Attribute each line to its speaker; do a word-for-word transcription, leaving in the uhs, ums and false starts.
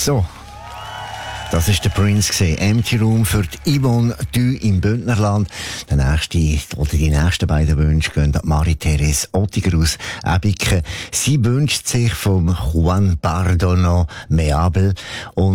Speaker 1: So. Das war der Prince, Empty Room für die Yvonne Du im Bündnerland. Der nächste, oder die nächsten beiden Wünsche gehen an Marie-Therese Ottiger aus Ebiken. Sie wünscht sich vom Juan Bardono Meabel. Und